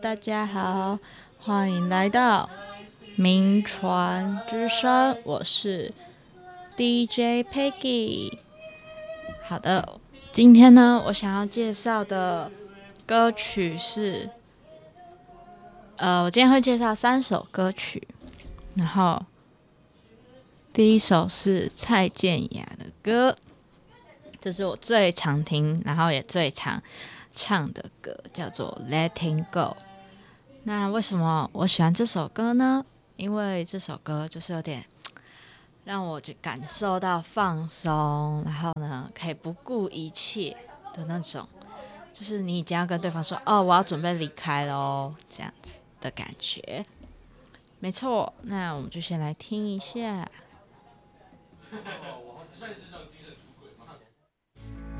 大家好，欢迎来到名传之声，我是 DJ Peggy。好的，今天呢，我想要介绍的歌曲是，我今天会介绍3首歌曲，然后第一首是蔡健雅的歌，这是我最常听，然后也最常唱的歌，叫做《Letting Go》。那为什么我喜欢这首歌呢？因为这首歌就是有点让我就感受到放松，然后呢可以不顾一切的那种，就是你已经要跟对方说哦，我要准备离开咯，这样子的感觉。没错，那我们就先来听一下。